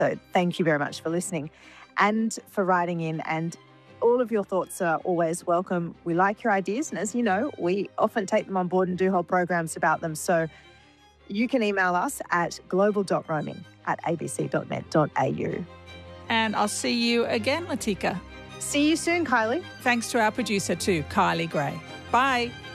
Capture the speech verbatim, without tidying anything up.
So thank you very much for listening and for writing in, and all of your thoughts are always welcome. We like your ideas, and as you know, we often take them on board and do whole programs about them. So you can email us at global dot roaming at a b c dot net dot a u. And I'll see you again, Latika. See you soon, Kylie. Thanks to our producer too, Kylie Gray. Bye.